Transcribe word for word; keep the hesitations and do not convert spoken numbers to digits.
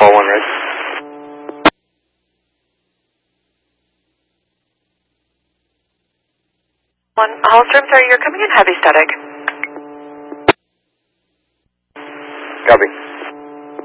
four one red. One, Hallstrom, sorry, you're coming in heavy static. Copy.